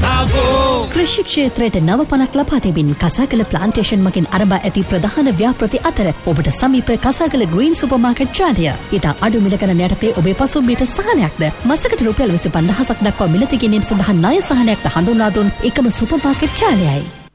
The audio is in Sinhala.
කෘෂි ක්ෂේත්‍රයට නව පණක් ලබා දෙමින් කසාකල ප්ලාන්ටේෂන් මගින් අරඹා ඇති ප්‍රධාන ව්‍යාපෘති අතර ඔබට සමීප කසාකල ග්‍රීන් සුපර් මාකට් ජාලය. ඉතා අඩු මිල ගණන් යටතේ ඔබේ පසුම්බියට සහනයක්ද මසකට රුපියල් 25000ක් දක්වා මිලදී ගැනීම සඳහා ණය සහනයක්ද හඳුන්වා දුන් එකම සුපර් මාකට් ජාලයයි.